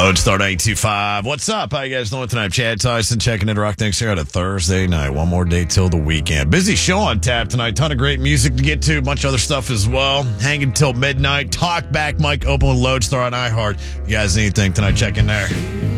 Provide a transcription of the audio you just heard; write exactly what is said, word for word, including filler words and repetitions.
Lodestar nine two five. What's up? How you guys doing tonight? Chad Tyson checking in Rock Next here on a Thursday night. One more day till the weekend. Busy show on tap tonight. Ton of great music to get to. A bunch of other stuff as well. Hanging till midnight. Talk back. Mike open with Lodestar on iHeart. You guys anything tonight? Check in there.